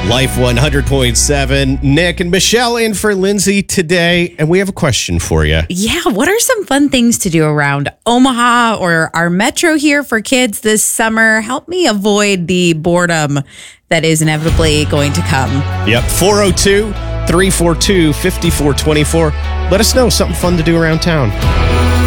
Life 100.7. Nick and Michelle in for Lindsay today, and we have a question for you. Yeah, what are some fun things to do around Omaha or our metro here for kids this summer? Help me avoid the boredom that is inevitably going to come. Yep, 402-342-5424. Let us know something fun to do around town.